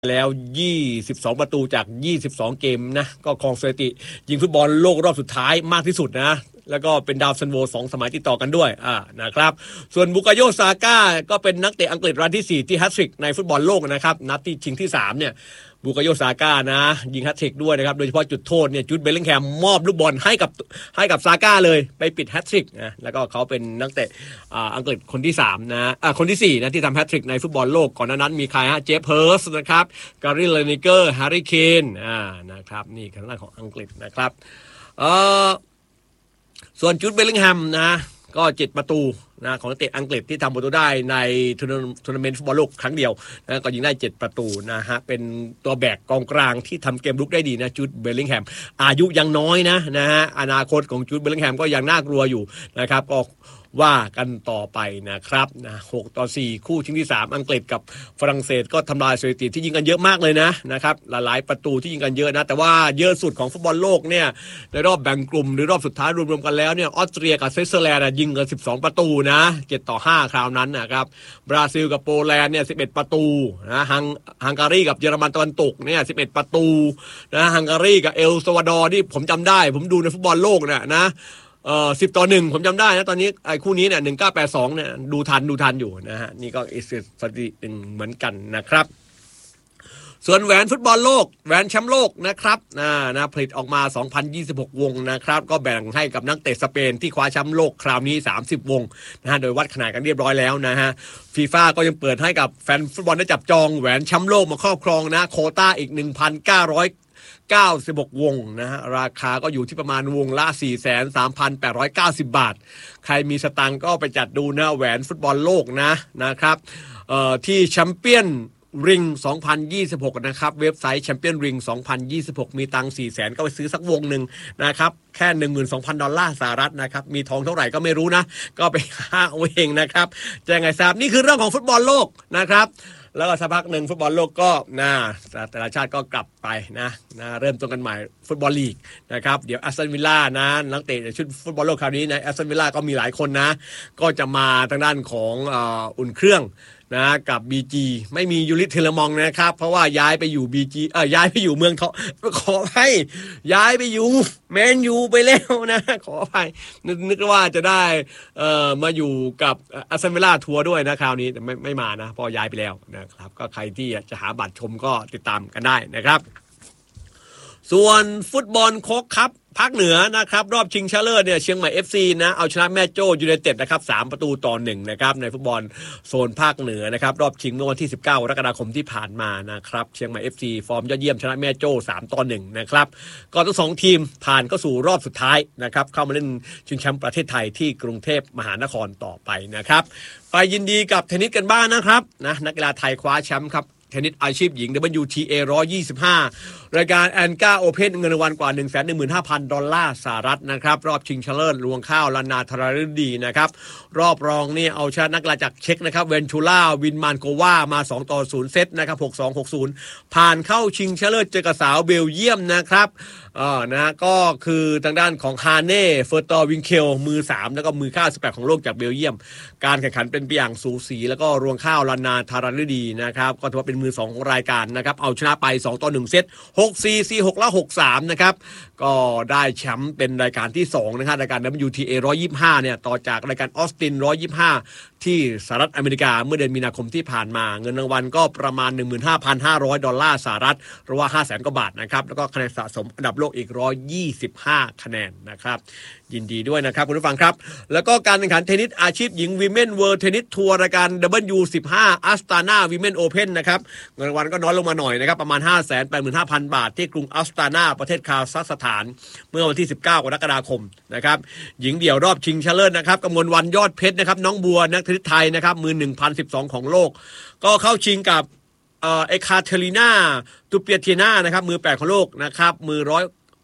แล้ว22ประตูจาก22เกมนะก็ครองสถิติยิงฟุตบอลโลกรอบสุดท้ายมากที่สุดนะแล้วก็เป็นดาวซันโว2 สมัยติดต่อกันด้วยนะครับส่วนบุกาโยซาก้าก็เป็นนักเตะอังกฤษรายที่4ที่แฮตทริกในฟุตบอลโลกนะครับนัดที่ชิงที่3เนี่ยบุกาโยซาก้านะยิงแฮตทริกด้วยนะครับโดยเฉพาะจุดโทษเนี่ยจูดเบลลิงแฮมมอบลูกบอลให้กับซาก้าเลยไปปิดแฮตทริกนะแล้วก็เขาเป็นนักเตะอังกฤษคนที่3นะคนที่4นะที่ทำแฮตทริกในฟุตบอลโลกก่อนนั้นมีใครฮะเจฟเฮิร์สนะครับการี เลนิเกอร์แฮร์รี่เคนนะครับนี่ขนาดของอังกฤษนะครับส่วนจูดเบลลิงแฮมนะก็7ประตูนะของนักเตะอังกฤษที่ทำประตูได้ในทัวร์นาเมนต์ฟุตบอลโลกครั้งเดียวนะก็ยิงได้7ประตูนะฮะเป็นตัวแบกกองกลางที่ทำเกมรุกได้ดีนะจูดเบลลิงแฮมอายุยังน้อยนะฮะอนาคตของจูดเบลลิงแฮมก็ยังน่ากลัวอยู่นะครับก็ว่ากันต่อไปนะครับนะ6-4คู่ชิงที่3อังกฤษกับฝรั่งเศสก็ทำลายสถิติที่ยิงกันเยอะมากเลยนะครับหลายๆประตูที่ยิงกันเยอะนะแต่ว่าเยอะสุดของฟุตบอลโลกเนี่ยในรอบแบ่งกลุ่มหรือรอบสุดท้ายรวมๆกันแล้วเนี่ยออสเตรียกับสวิตเซอร์แลนด์ยิงกัน12ประตูนะ7-5คราวนั้นนะครับบราซิลกับโปแลนด์เนี่ย11ประตูนะฮังการีกับเยอรมันตะวันตกเนี่ย11ประตูนะฮังการีกับเอลซัลวาดอร์ที่ผมจำได้ผมดูในฟุตบอลโลกเนี่ยนะ10-1ผมจำได้นะตอนนี้ไอ้คู่นี้เนี่ย1982เนี่ยดูทันอยู่นะฮะนี่ก็สถิติเหมือนกันนะครับส่วนแหวนฟุตบอลโลกแหวนแชมป์โลกนะครับผลิตออกมา2026วงนะครับก็แบ่งให้กับนักเตะสเปนที่คว้าแชมป์โลกคราวนี้30วงนะฮะโดยวัดขนาดกันเรียบร้อยแล้วนะฮะฟีฟ่าก็ยังเปิดให้กับแฟนฟุตบอลได้จับจองแหวนแชมป์โลกมาครอบครองนะโควต้าอีก1,996 วงนะฮะราคาก็อยู่ที่ประมาณวงละ 43,890 บาทใครมีสตังค์ก็ไปจัดดูนะแหวนฟุตบอลโลกนะครับที่แชมเปี้ยนริง2026นะครับเว็บไซต์แชมเปี้ยนริง2026มีตังค์ 400,000 ก็ไปซื้อสักวงหนึ่งนะครับแค่ 12,000 ดอลลาร์สหรัฐนะครับมีทองเท่าไหร่ก็ไม่รู้นะก็ไปหาเอาเองนะครับจะยังไงทราบนี่คือเรื่องของฟุตบอลโลกนะครับแล้วก็สักพักหนึ่งฟุตบอลโลกก็แต่ละชาติก็กลับไปนะเริ่มต้นกันใหม่ฟุตบอลลีกนะครับเดี๋ยวแอสตันวิลล่านะนักเตะชุดฟุตบอลโลกคราวนี้ในแอสตันวิลล่าก็มีหลายคนนะก็จะมาทางด้านของอุ่นเครื่องนะกับ BG ไม่มียูริเทเลมองนะครับเพราะว่าย้ายไปอยู่ BG ย้ายไปอยู่เมืองทองขอให้ย้ายไปอยู่แมนยูไปแล้วนะขออภัยนึกว่าจะได้มาอยู่กับแอสตันวิลล่าทัวร์ด้วยนะคราวนี้แต่ไม่มานะพอย้ายไปแล้วนะครับก็ใครที่จะหาบัตรชมก็ติดตามกันได้นะครับส่วนฟุตบอลโค้กคัพภาคเหนือนะครับรอบชิงชนะเลิศเนี่ยเชียงใหม่ FC นะเอาชนะแม่โจ้ยูไนเต็ดนะครับ3-1นะครับในฟุตบอลโซนภาคเหนือนะครับรอบชิงเมื่อวันที่19กรกฎาคมที่ผ่านมานะครับเชียงใหม่ FC ฟอร์มยอดเยี่ยมชนะแม่โจ้3-1นะครับก็ทั้ง2ทีมผ่านก็สู่รอบสุดท้ายนะครับเข้ามาเล่นชิงแชมป์ประเทศไทยที่กรุงเทพมหานครต่อไปนะครับไปยินดีกับเทนนิสกันบ้างนะครับนักกีฬาไทยคว้าแชมป์ครับเทนนิสอาชีพหญิง WTA 125รายการแอนก้าโอเพ่นเงินรางวัลกว่า 115,000 ดอลลาร์สหรัฐนะครับรอบชิงชนะเลิศรวงข้าวลานาธราฤดีนะครับรอบรองนี่เอาชนะนักกีฬาจากเช็กนะครับเวนชูล่าวินมานโกวามา2-0เซตนะครับ 6-2 6-0 ผ่านเข้าชิงชนะเลิศเจอกับสาวเบลเยียมนะครับก็คือทางด้านของฮาเน่เฟอร์ตอร์วิงเคลมือ3แล้วก็มือ98ของโลกจากเบลเยียมการแข่งขันเป็นไปอย่างสูสีแล้วก็รวงข้าวลานาธารฤดีนะครับก็ถือว่าเป็นมือ2ของรายการนะครับเอาชนะไป2-1เซต 6-4 4-6 และ 6-3 นะครับก็ได้แชมป์เป็นรายการที่2นะครับรายการ WTA 125เนี่ยต่อจากรายการออสติน125ที่สหรัฐอเมริกาเมื่อเดือนมีนาคมที่ผ่านมาเงินรางวัลก็ประมาณ 15,500 ดอลลาร์สหรัฐหรือว่า 500,000 กว่าบาทนะครับแล้วก็คะแนนสะสมอันดับโลกอีก125คะแนนนะครับยินดีด้วยนะครับคุณผู้ฟังครับแล้วก็การแข่งขันเทนนิสอาชีพหญิง Women World Tennis Tour รายการ W15 Astana Women Open นะครับเงินรางวัลก็น้อยลงมาหน่อยนะครับประมาณ 585,000 บาทที่กรุงอัสตานาประเทศคาซัคสถานเมื่อวันที่19กรกฎาคมนะครับหญิงเดี่ยวรอบชิงชนะเลิศนะครับกมลวรรณยอดเพชรนะครับน้องบัวนักเทนนิสไทยนะครับมือ 1,012 ของโลกก็เข้าชิงกับเอคาเทริน่าตูเปียเทียนานะครับมือ8ของโลกนะครับมือ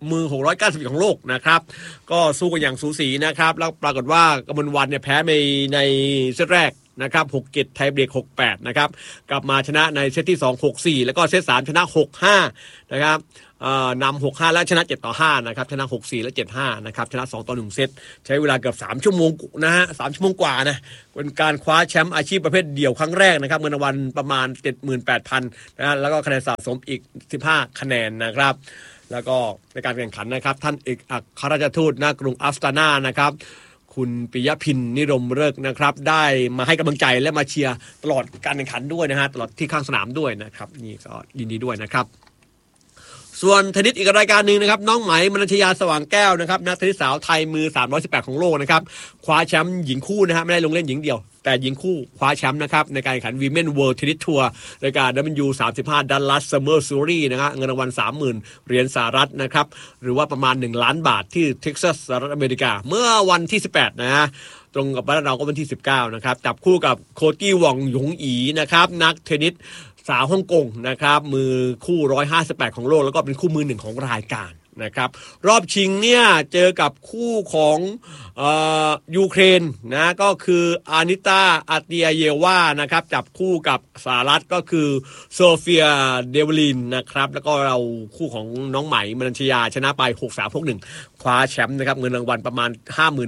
690ของโลกนะครับก็สู้กันอย่างสูสีนะครับแล้วปรากฏว่ากมลวรรณเนี่ยแพ้ในเซตแรกนะครับ6-7ไทยเบรก6-8นะครับกลับมาชนะในเซตที่2 6-4แล้วก็เซต3ชนะ6-5นะครับนำ6-5แล้วชนะ7-5นะครับชนะ6-4และ7-5นะครับชนะ2-1เซตใช้เวลาเกือบ3ชั่วโมงนะฮะ3ชั่วโมงกว่านะเป็นการคว้าแชมป์อาชีพประเภทเดี่ยวครั้งแรกนะครับเงินรางวัลประมาณ 78,000 นะแล้วก็คะแนนสะสมอีก15คะแนนนะครับแล้วก็ในการแข่งขันนะครับท่านเอกอัครราชทูตณกรุงอัสตานานะครับคุณปิยพินนิรมฤกษ์นะครับได้มาให้กำลังใจและมาเชียร์ตลอดการแข่งขันด้วยนะฮะตลอดที่ข้างสนามด้วยนะครับนี่ก็ยินดีด้วยนะครับส่วนเทนนิสอีกรายการหนึ่งนะครับน้องไหมมนัญชยาสว่างแก้วนะครับนักเทนนิสสาวไทยมือ318ของโลกนะครับคว้าแชมป์หญิงคู่นะฮะไม่ได้ลงเล่นหญิงเดียวแต่หญิงคู่คว้าแชมป์นะครับในการแข่งขัน Women World Tennis Tour รายการ W35 Dallas Summer Series นะครับเงินรางวัล 30,000 เหรียญสหรัฐนะครับหรือว่าประมาณ1ล้านบาทที่เท็กซัสสหรัฐอเมริกาเมื่อวันที่18นะฮะตรงกับบ้านเราก็วันที่19นะครับจับคู่กับโคตี้หว่องหยงอีนะครับนักเทนนิสสาวฮ่องกงนะครับมือคู่158ของโลกแล้วก็เป็นคู่มือ1ของรายการนะครับรอบชิงเนี่ยเจอกับคู่ของยูเครนนะก็คืออานิตาอาเตียเยวานะครับจับคู่กับสหรัฐก็คือโซเฟียเดวลินนะครับแล้วก็เราคู่ของน้องไหมมนัญชยาชนะไป6-3-6-1คว้าแชมป์นะครับเงินรางวัลประมาณ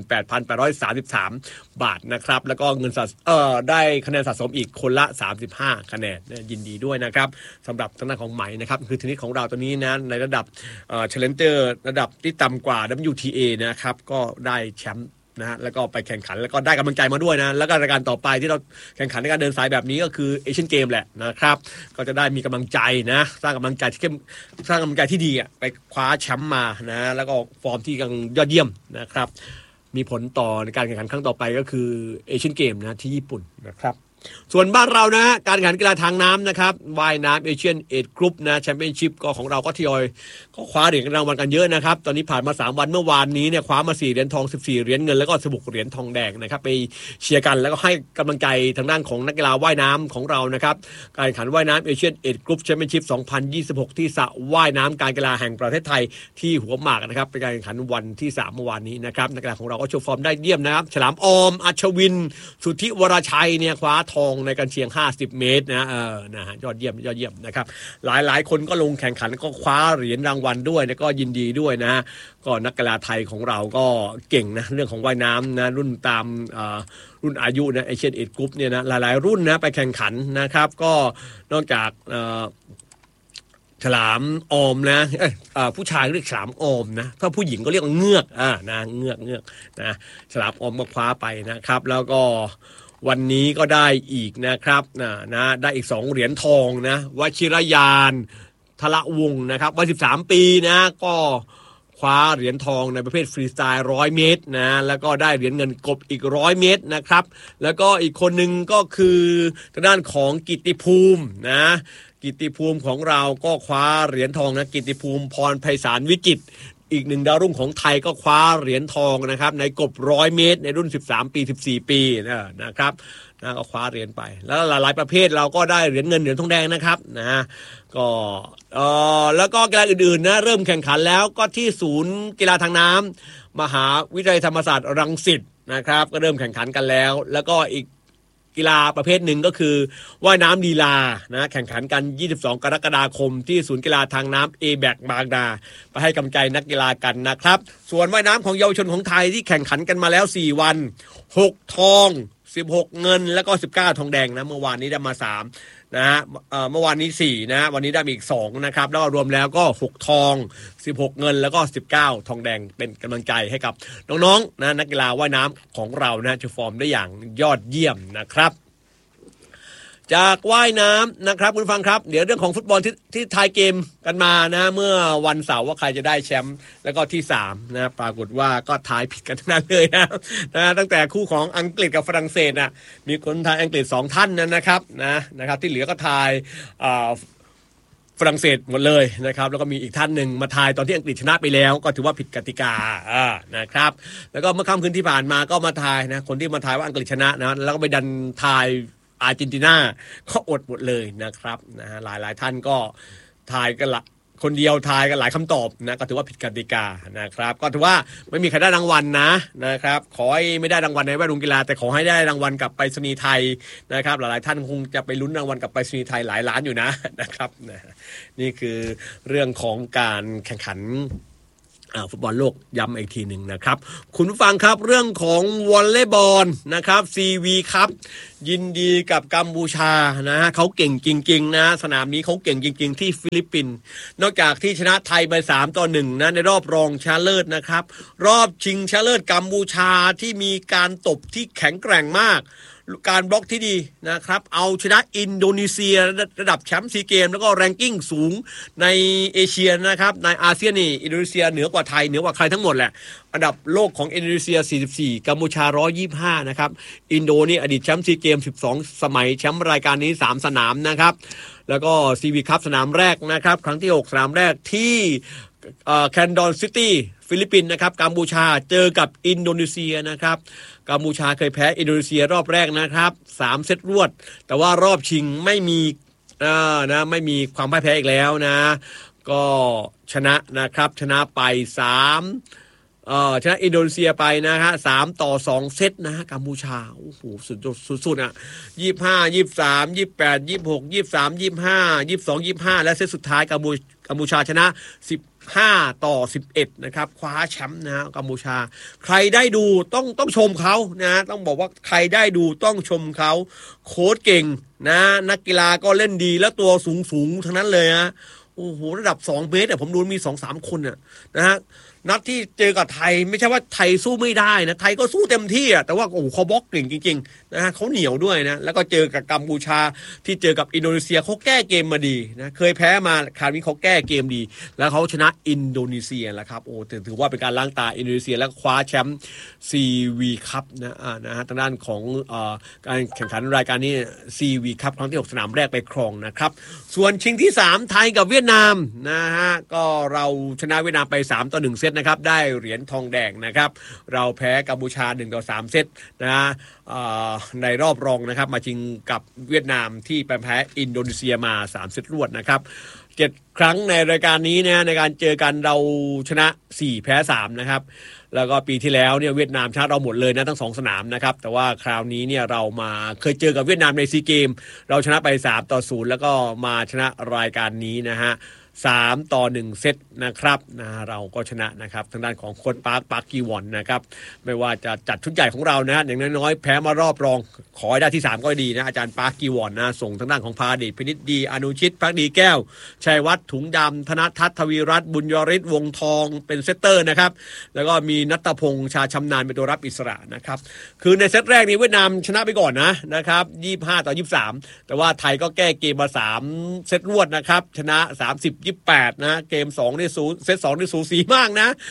58,833 บาทนะครับแล้วก็เงินได้คะแนนสะสมอีกคนละ35คะแนนยินดีด้วยนะครับสำหรับทางด้านของไหมนะครับคือเทนนิสของเราตอนนี้นะในระดับChallenger ระดับที่ต่ำกว่า WTA นะครับก็ได้แชมป์นะฮะแล้วก็ไปแข่งขันแล้วก็ได้กำลังใจมาด้วยนะแล้วก็รายการต่อไปที่เราแข่งขันในการเดินสายแบบนี้ก็คือเอเชียนเกมแหละนะครับก็จะได้มีกำลังใจนะสร้างกำลังใจที่สร้างกำลังใจที่ดีอ่ะไปคว้าแชมป์มานะแล้วก็ฟอร์มที่กำลังยอดเยี่ยมนะครับมีผลต่อในการแข่งขันครั้งต่อไปก็คือเอเชียนเกมนะที่ญี่ปุ่นนะครับส่วนบ้านเรานะการแข่งขันกีฬาทางน้ำนะครับว่ายน้ำเอเชียนเอจกรุ๊ปนะแชมเปี้ยนชิพก็ของเราก็ทยอยก็คว้าเหรียญรางวัลกันเยอะนะครับตอนนี้ผ่านมา3วันเมื่อวานนี้เนี่ยคว้ามา4เหรียญทอง14เหรียญเงินแล้วก็16เหรียญทองแดงนะครับไปเชียร์กันแล้วก็ให้กำลังใจทางด้านของนักกีฬาว่ายน้ำของเรานะครับการแข่งขันว่ายน้ำเอเชียนเอจกรุ๊ปแชมเปี้ยนชิพ2026ที่สระว่ายน้ำการกีฬาแห่งประเทศไทยที่หัวหมากนะครับเป็นการแข่งขันวันที่3เมื่อวานนี้นะครับนักกีฬาของเราก็โชว์ฟอร์มได้เยี่ยมนะครับฉลามออมอัชวินสุทธิวรชัยเนี่ยคว้าทองในการเชียง50 เมตรนะนะฮะยอดเยี่ยมนะครับหลายคนก็ลงแข่งขันก็คว้าเหรียญรางวัลด้วยแล้วก็ยินดีด้วยนะก็นักกีฬาไทยของเราก็เก่งนะเรื่องของว่ายน้ำนะรุ่นตามรุ่นอายุนะเอเชียนเอจกรุ๊ปเนี่ยนะหลายรุ่นนะไปแข่งขันนะครับก็นอกจากฉลามออมนะผู้ชายเรียกฉลามออมนะถ้าผู้หญิงก็เรียกเงือกนะเงือกนะฉลามออมก็คว้าไปนะครับแล้วก็วันนี้ก็ได้อีกนะครับนะได้อีก2เหรียญทองนะวชิรยานทละวงศ์นะครับวัย13 ปีนะก็คว้าเหรียญทองในประเภทฟรีสไตล์100 เมตรนะแล้วก็ได้เหรียญเงินกบอีก100 เมตรนะครับแล้วก็อีกคนหนึ่งก็คือทางด้านของกิตติภูมินะกิตติภูมิของเราก็คว้าเหรียญทองนะกิตติภูมิพรไพศาลวิจิตรอีก1ดาวรุ่งของไทยก็คว้าเหรียญทองนะครับในกบ100 เมตรในรุ่น13 ปี14 ปีนะครับนะก็คว้าเหรียญไปแล้วหลายประเภทเราก็ได้เหรียญเงินเหรียญทองแดงนะครับนะก็แล้วก็กีฬาอื่นๆนะเริ่มแข่งขันแล้วก็ที่ศูนย์กีฬาทางน้ำมหาวิทยาลัยธรรมศาสตร์รังสิตนะครับก็เริ่มแข่งขันกันแล้วก็อีกกีฬาประเภทหนึ่งก็คือว่ายน้ำลีลานะแข่งขันกัน22 กรกฎาคมที่ศูนย์กีฬาทางน้ำ A-BAC บางนาไปให้กำลังใจนักกีฬากันนะครับส่วนว่ายน้ำของเยาวชนของไทยที่แข่งขันกันมาแล้ว4วัน6ทอง16เงินแล้วก็19ทองแดงนะเมื่อวานนี้ได้มา3นะฮะเมื่อวานนี้4นะวันนี้ได้อีก2นะครับแล้วรวมแล้วก็6ทอง16เงินแล้วก็19ทองแดงเป็นกำลังใจให้กับน้องๆนะนักกีฬาว่ายน้ำของเรานะจะฟอร์มได้อย่างยอดเยี่ยมนะครับจากว่ายน้ำนะครับคุณฟังครับเดี๋ยวเรื่องของฟุตบอลที่ทายเกมกันมานะเมื่อวันเสาร์ว่าใครจะได้แชมป์แล้วก็ที่3นะปรากฏว่าก็ทายผิดกันทั้งนั้นเลยนะตั้งแต่คู่ของอังกฤษกับฝรั่งเศสนะมีคนทายอังกฤษ2ท่านนะครับที่เหลือก็ทายฝรั่งเศสหมดเลยนะครับแล้วก็มีอีกท่านหนึ่งมาทายตอนที่อังกฤษชนะไปแล้วก็ถือว่าผิดกติกานะครับแล้วก็เมื่อค่ำคืนที่ผ่านมาก็มาทายนะคนที่มาทายว่าอังกฤษชนะนะแล้วก็ไปดันทายอาร์เจนตินาก็อดหมดเลยนะครับนะฮะหลายท่านก็ทายกันละคนเดียวทายกันหลายคำตอบนะก็ถือว่าผิดกติกานะครับก็ถือว่าไม่มีใครได้รางวัลนะครับขอให้ไม่ได้รางวัลในแวดวงกีฬาแต่ขอให้ได้รางวัลกับไปรษณีย์ไทยนะครับหลายๆท่านคงจะไปลุ้นรางวัลกับไปรษณีย์ไทยหลายล้านอยู่นะครับนี่คือเรื่องของการแข่งขันฟุตบอลโลกย้ำอีกทีหนึ่งนะครับคุณผู้ฟังครับเรื่องของวอลเลย์บอลนะครับซีวีครับยินดีกับกัมพูชานะเขาเก่งจริงๆนะสนามนี้เขาเก่งจริงๆที่ฟิลิปปินส์นอกจากที่ชนะไทยไป3-1นะในรอบรองชนะเลิศนะครับรอบชิงชนะเลิศกัมพูชาที่มีการตบที่แข็งแกร่งมากการบล็อกที่ดีนะครับเอาชนะอินโดนีเซียระดับแชมป์ซีเกมแล้วก็แรงกิ้งสูงในเอเชียนะครับในอาเซียนนี่อินโดนีเซียเหนือกว่าไทยเหนือกว่าใครทั้งหมดแหละอันดับโลกของอินโดนีเซีย44กัมพูชา125นะครับอินโดนี่อดีตแชมป์ซีเกม12สมัยแชมป์รายการนี้3สนามนะครับแล้วก็ซีวีคัพสนามแรกนะครับครั้งที่6สนามแรกที่แคนดอนซิตี้ฟิลิปปินส์นะครับกัมพูชาเจอกับอินโดนีเซียนะครับกัมพูชาเคยแพ้อินโดนีเซียรอบแรกนะครับ3เซตรวดแต่ว่ารอบชิงไม่มีไม่มีความพ่ายแพ้อีกแล้วนะก็ชนะนะครับชนะไปชนะอินโดนีเซียไปนะฮะ3-2เซตนะฮะกัมพูชาโอ้โหสุดอ่ะ25-23-26-23-25-22-25และเซตสุดท้ายกัมพูชาชนะ15-11นะครับคว้าแชมป์นะฮะกัมพูชาใครได้ดูต้องชมเขานะต้องบอกว่าใครได้ดูต้องชมเขาโค้ชเก่งนะนักกีฬาก็เล่นดีแล้วตัวสูงทั้งนั้นเลยนะโอ้โหระดับ2เมตรผมดูมี 2-3 คนนะฮะนัดที่เจอกับไทยไม่ใช่ว่าไทยสู้ไม่ได้นะไทยก็สู้เต็มที่แต่ว่าโอ้โหเขาบล็อกเก่งจริงๆนะฮะเขาเหนียวด้วยนะแล้วก็เจอกับกัมพูชาที่เจอกับอินโดนีเซียเขาแก้เกมมาดีนะเคยแพ้มาคราวนี้เขาแก้เกมดีแล้วเขาชนะอินโดนีเซียแล้วครับโอ้ถือว่าเป็นการล้างตาอินโดนีเซียและคว้าแชมป์ซีวีคัพนะฮะทางด้านของการแข่งขันรายการนี้ซีวีคัพครั้งที่6สนามแรกไปครองนะครับส่วนชิงที่3ไทยกับเวียดนามนะฮะก็เราชนะเวียดนามไป3-1เซตนะครับได้เหรียญทองแดงนะครับเราแพ้กัมพูชา1-3เซตนะในรอบรองนะครับมาชิงกับเวียดนามที่แพ้อินโดนีเซียมา3เซตรวดนะครับ7ครั้งในรายการนี้นะในการเจอกันเราชนะ4แพ้3นะครับแล้วก็ปีที่แล้วเนี่ยเวียดนามชนะเราหมดเลยนะทั้ง2สนามนะครับแต่ว่าคราวนี้เนี่ยเรามาเคยเจอกับเวียดนามในซีเกมเราชนะไป3-0แล้วก็มาชนะรายการนี้นะฮะ3-1เซตนะครับเราก็ชนะนะครับทางด้านของโค้ชปาร์คกีวอนนะครับไม่ว่าจะจัดชุดใหญ่ของเรานะอย่างน้อยๆแพ้มารอบรองขอให้ได้ที่3ก็ดีนะอาจารย์ปาร์คกีวอนนะส่งทางด้านของพาดิษฐ์พินิจดีอนุชิตพักดีแก้วชัยวัฒน์ถุงดำธนทัศน์ทวีรัตน์บุญยริศวงทองเป็นเซตเตอร์นะครับแล้วก็มีณัฐพงษ์ชาชำนาญเป็นตัวรับอิสระนะครับคือในเซตแรกนี้เวียดนามชนะไปก่อนนะครับ25-23แต่ว่าไทยก็แก้เกมมา3เซตรวดนะครับชนะ30-28นะเกม2นี่เซต2นี่สูสีมากนะ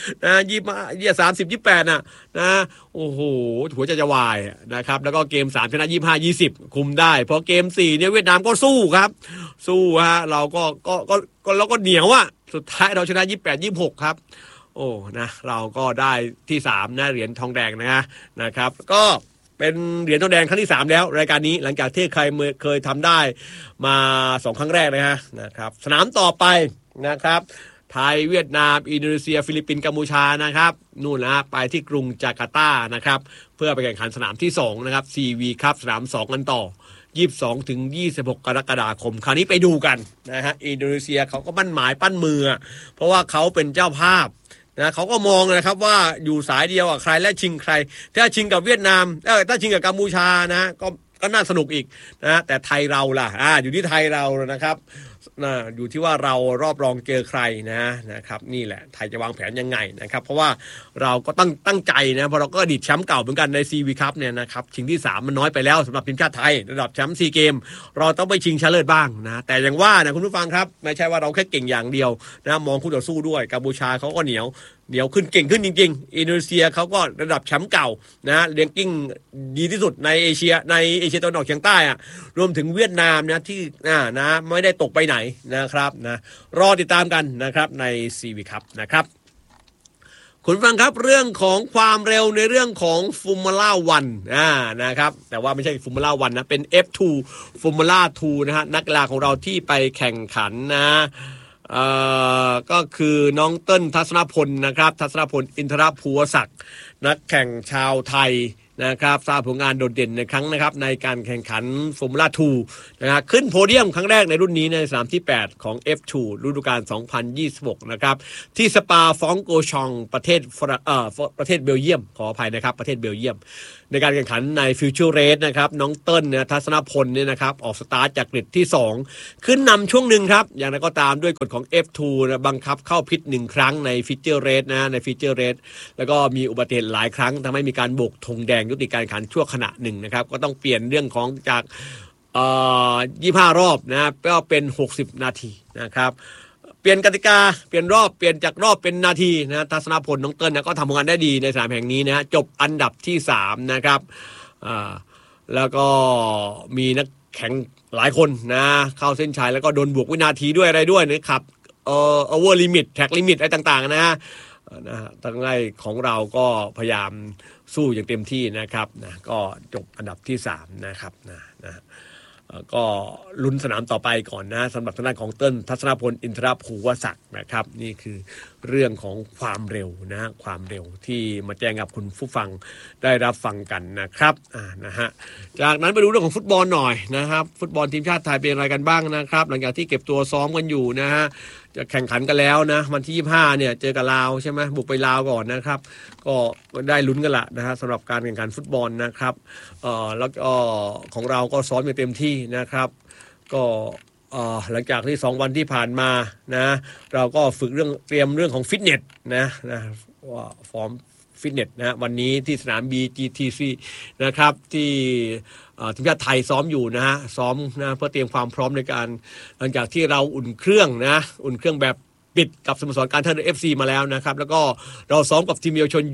30-28นะโอ้โหหัวใจจะวายนะครับแล้วก็เกม3ชนะ25-20คุมได้พอเกม4เนี่ยเวียดนามก็สู้ครับสู้ฮะเราก็เหนียวสุดท้ายเราชนะ28-26ครับโอ้นะเราก็ได้ที่3นะเหรียญทองแดงนะครับก็เป็นเหรียญทองแดงครั้งที่3แล้วรายการนี้หลังจากที่เคยทำได้มา2ครั้งแรกนะครับสนามต่อไปนะครับไทยเวียดนามอินโดนีเซียฟิลิปปินส์กัมพูชานะครับนู่นไปที่กรุงจาการ์ตานะครับเพื่อไปแข่งขันสนามที่2นะครับCV ครับสนาม2กันต่อ22-26กรกฎาคมคราวนี้ไปดูกันนะฮะอินโดนีเซียเขาก็มั่นหมายปั้นมือเพราะว่าเขาเป็นเจ้าภาพนะเขาก็มองนะครับว่าอยู่สายเดียวกับใครและชิงใครถ้าชิงกับเวียดนามถ้าชิงกับกัมพูชานะก็น่าสนุกอีกนะแต่ไทยเราล่ะอยู่ที่ไทยเรานะครับอยู่ที่ว่าเรารอบรองเจอใครนะครับนี่แหละไทยจะวางแผนยังไงนะครับเพราะว่าเราก็ตั้งใจนะเพราะเราก็อดีตแชมป์เก่าเหมือนกันในซีวีคัพเนี่ยนะครับชิงที่3มันน้อยไปแล้วสำหรับทีมชาติไทยระดับแชมป์ซีเกมเราต้องไปชิงชนะเลิศบ้างนะแต่อย่างว่านะคุณผู้ฟังครับไม่ใช่ว่าเราแค่เก่งอย่างเดียวนะมองคู่ต่อสู้ด้วยกัมพูชาเขาก็เหนียวขึ้นเก่งขึ้นจริงๆอินโดนีเซียเขาก็ระดับแชมป์เก่านะเรียงกิ้งดีที่สุดในเอเชียตะวันออกเฉียงใต้รวมถึงเวียดนามนะที่นะไม่ได้ตกไปไหนนะครับรอติดตามกันนะครับในซีวีคัพนะครับคุณฟังครับเรื่องของความเร็วในเรื่องของฟอร์มูล่าวันนะครับแต่ว่าไม่ใช่ฟอร์มูล่าวันนะเป็น F2 ฟอร์มูล่า2นะฮะนักกีฬาของเราที่ไปแข่งขันก็คือน้องเติ้ลทัศนพลนะครับทัศนพลอินทรภูวศักดิ์นักแข่งชาวไทยนะครับสร้างผลงานโดดเด่นในครั้งนะครับในการแข่งขันฟอร์มูล่า2นะครับขึ้นโพเดียมครั้งแรกในรุ่นนี้ในสนามที่8ของ F2 ฤดูกาล2026นะครับที่สปาฟองโกชองประเทศเบลเยียมขออภัยนะครับประเทศเบลเยียมในการแข่งขันในฟิวเจอร์เรสนะครับน้องเติ้ลเนี่ยทัศนพลเนี่ยนะครับออกสตาร์ทจากกริดที่2ขึ้นนำช่วงหนึ่งครับอย่างไรก็ตามด้วยกฎของ F2 นะบังคับเข้าพิท1ครั้งในฟิวเจอร์เรสนะในฟิวเจอร์เรสแล้วก็มีอุบัติเหตุหลายครั้งทำให้มีการโบกธงแดงยุติการแข่งขันชั่วขณะหนึ่งนะครับก็ต้องเปลี่ยนเรื่องของจาก25 รอบนะก็เป็น60 นาทีนะครับเปลี่ยนกติกาเปลี่ยนรอบเปลี่ยนจากรอบเป็นนาทีนะทัศนพลน้องเติ้ลนะก็ทำผลงานได้ดีในสนามแห่งนี้นะจบอันดับที่3นะครับแล้วก็มีนักแข่งหลายคนนะเข้าเส้นชัยแล้วก็โดนบวกวินาทีด้วยอะไรด้วยนะครับโอเวอร์ลิมิตแท็กลิมิตอะไรต่างๆนะทางด้านของเราก็พยายามสู้อย่างเต็มที่นะครับนะก็จบอันดับที่3นะครับนะก็ลุ้นสนามต่อไปก่อนนะสำหรับทางด้านของเติ้ลทัศนพลอินทรภูวศักดิ์นะครับนี่คือเรื่องของความเร็วนะความเร็วที่มาแจ้งกับคุณผู้ฟังได้รับฟังกันนะครับนะฮะจากนั้นไปดูเรื่องของฟุตบอลหน่อยนะครับฟุตบอลทีมชาติไทยเป็นอะไรกันบ้างนะครับหลังจากที่เก็บตัวซ้อมกันอยู่นะฮะจะแข่งขันกันแล้วนะวันที่25เนี่ยเจอกับลาวใช่ไหมบุกไปลาวก่อนนะครับก็ได้ลุ้นกันละนะฮะสำหรับการแข่งขันฟุตบอลนะครับแล้วก็ของเราก็ซ้อมอย่างเต็มที่นะครับก็หลังจากที่2วันที่ผ่านมานะเราก็ฝึกเตรียมเรื่องของฟิตเนสนะว่าฟอร์มฟิตเนสนะวันนี้ที่สนาม BGTC นะครับที่ทีมชาติไทยซ้อมอยู่นะฮะซ้อมนะเพื่อเตรียมความพร้อมในการหลังจากที่เราอุ่นเครื่องแบบปิดกับสโมสรการท่าเรือ FC มาแล้วนะครับแล้วก็เราซ้อมกับทีมเยาวชน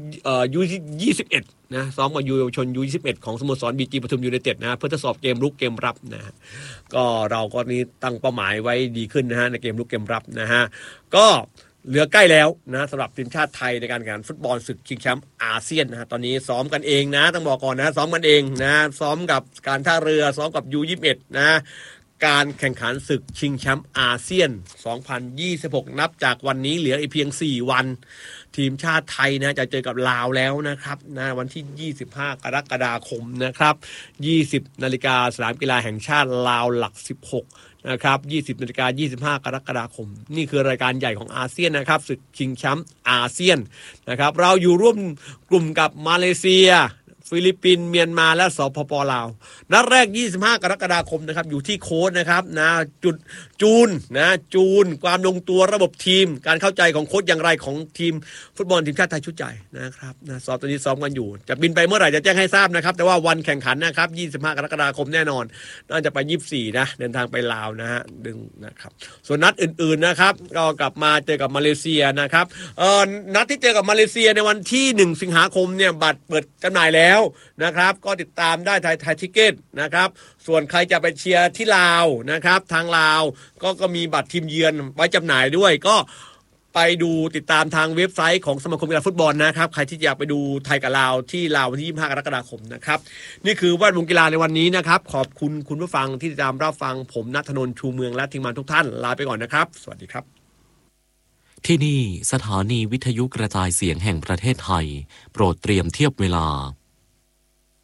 U21นะซ้อมกับเยาวชน U21ของสโมสร BG ปทุมยูไนเต็ดนะเพื่อทดสอบเกมรุกเกมรับนะก็เราก็นี้ตั้งเป้าหมายไว้ดีขึ้นนะฮะในเกมรุกเกมรับนะฮะก็เหลือใกล้แล้วนะสำหรับทีมชาติไทยในการแข่งขันฟุตบอลศึกชิงแชมป์อาเซียนนะฮะตอนนี้ซ้อมกันเองนะต้องบอกก่อนนะซ้อมกันเองนะซ้อมกับการท่าเรือซ้อมกับ U21 นะการแข่งขันศึกชิงแชมป์อาเซียน2026นับจากวันนี้เหลืออีกเพียง4วันทีมชาติไทยนะจะเจอกับลาวแล้วนะครับนะวันที่25กรกฎาคมนะครับ 20 นาฬิกาสนามกีฬาแห่งชาติลาวหลัก16นะครับ 20 นาฬิกา25 กรกฎาคมนี่คือรายการใหญ่ของอาเซียนนะครับศึกชิงแชมป์อาเซียนนะครับเราอยู่ร่วมกลุ่มกับมาเลเซียฟิลิปปินส์เมียนมาและสปป.ลาวนัดแรก25กรกฎาคมนะครับอยู่ที่โค้ชนะครับนะจุดจูนความลงตัวระบบทีมการเข้าใจของโค้ชอย่างไรของทีมฟุตบอลทีมชาติไทยชุดใหญ่นะครับนะซ้อมตอนนี้ซ้อมกันอยู่จะบินไปเมื่อไหร่จะแจ้งให้ทราบนะครับแต่ว่าวันแข่งขันนะครับ25กรกฎาคมแน่นอนน่าจะไป24นะเดินทางไปลาวนะฮะดึงนะครับส่วนนัดอื่นๆนะครับก็กลับมาเจอกับมาเลเซียนะครับนัดที่เจอกับมาเลเซียในวันที่1สิงหาคมเนี่ยบัตรเปิดจำหน่ายแล้วนะครับก็ติดตามได้ไทยทิเก็ตนะครับส่วนใครจะไปเชียร์ที่ลาวนะครับทางลาวก็มีบัตรทีมเยือนไว้จำหน่ายด้วยก็ไปดูติดตามทางเว็บไซต์ของสมาคมกีฬาฟุตบอลนะครับใครที่อยากไปดูไทยกับลาวที่ลาววันที่25กรกฎาคมนะครับนี่คือแวดวงกีฬาในวันนี้นะครับขอบคุณคุณผู้ฟังที่ติดตามรับฟังผมณัฐนนท์ชูเมืองและทีมงานทุกท่านลาไปก่อนนะครับสวัสดีครับที่นี่สถานีวิทยุกระจายเสียงแห่งประเทศไทยโปรดเตรียมเทียบเวลา